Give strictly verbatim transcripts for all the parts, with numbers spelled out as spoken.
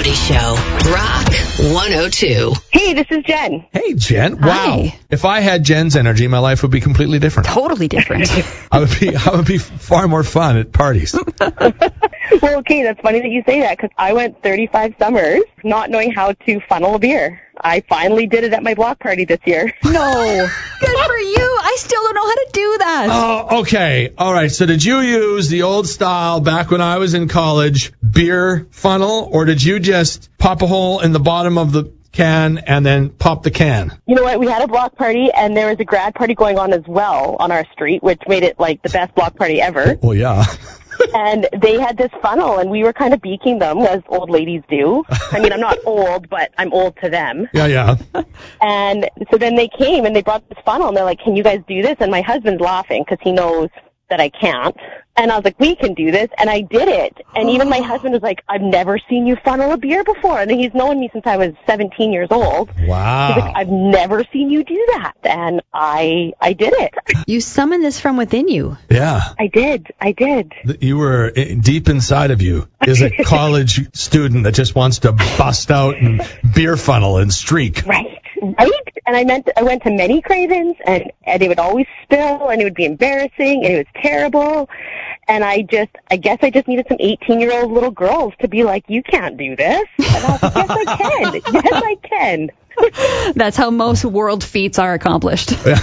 Woody Show. Rock one oh two. Hey, this is Jen. Hey, Jen. Wow. Hi. If I had Jen's energy, my life would be completely different. Totally different. I would be I would be far more fun at parties. Well, okay, that's funny that you say that, because I went thirty-five summers not knowing how to funnel a beer. I finally did it at my block party this year. No. Good for you. I still don't know how to do that. Oh, okay. All right. So did you use the old style back when I was in college beer funnel, or did you just pop a hole in the bottom of the can and then pop the can? You know what? We had a block party, and there was a grad party going on as well on our street, which made it like the best block party ever. Well, yeah. And they had this funnel, and we were kind of beaking them, as old ladies do. I mean, I'm not old, but I'm old to them. Yeah, yeah. And so then they came, and they brought this funnel, and they're like, can you guys do this? And my husband's laughing because he knows that I can't. And I was like, we can do this. And I did it. And even my husband was like, I've never seen you funnel a beer before. And he's known me since I was seventeen years old. Wow. He's like, I've never seen you do that. And I I did it. You summoned this from within you. Yeah. I did. I did. You were deep inside of you is a college student that just wants to bust out and beer funnel and streak. Right. Right? And I meant I went to many Cravens, and, and it would always spill, and it would be embarrassing, and it was terrible. And I just, I guess I just needed some eighteen-year-old little girls to be like, you can't do this. And I was like, yes, I can. Yes, I can. That's how most world feats are accomplished. Sherry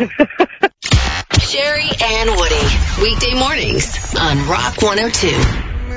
and Woody. Weekday mornings on Rock one oh two.